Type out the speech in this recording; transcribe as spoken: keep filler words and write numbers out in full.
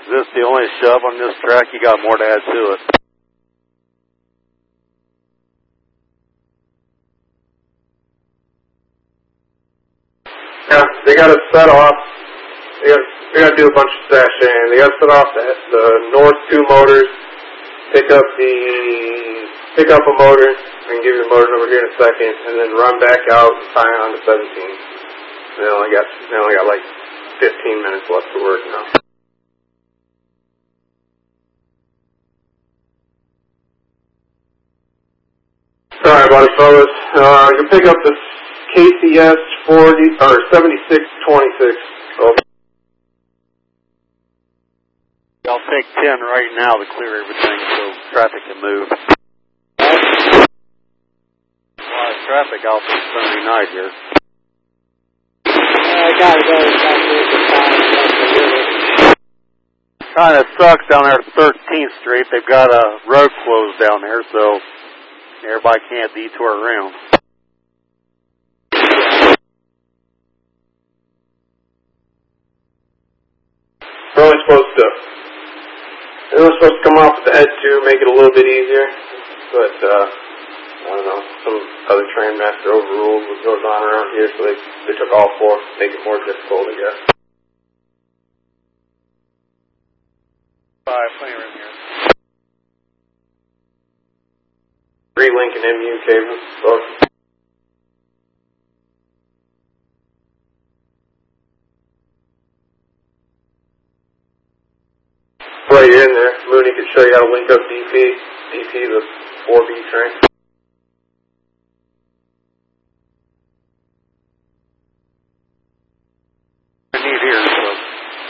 Is this the only shove on this track? You got more to add to it. Yeah, they got to set off. They got, they got to do a bunch of sashaying. They got to set off the, the north two motors, pick up the pick up a motor, and give you the motors over here in a second, and then run back out and tie on to seventeen. They only got they only got like fifteen minutes left to work now. Sorry about it, fellas. Uh, you pick up this K C S forty or seventy-six twenty-six. Over. I'll take ten right now to clear everything so traffic can move. A lot of traffic out for Sunday night here. I gotta go. Kind of sucks down there at thirteenth Street. They've got a road closed down there, so everybody can't detour around. We're only supposed to, we're only supposed to come off with the head two, make it a little bit easier, but, uh, I don't know, some other train master overruled what goes on around here, so they, they took all four, make it more difficult, I guess. Five, plenty of room here. Three Lincoln M U cables, both. While you're in there, Mooney could show you how to link up D P. D P, the four B train.